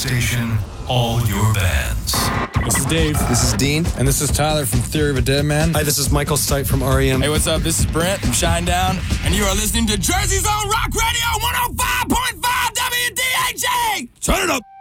station, all your bands. This is Dave. This is Dean. And this is Tyler from Theory of a Dead Man. Hi, this is Michael Stipe from REM. Hey, what's up? This is Brent from Shinedown, and you are listening to Jersey's own Rock Radio 105.5 WDHA! Turn it up!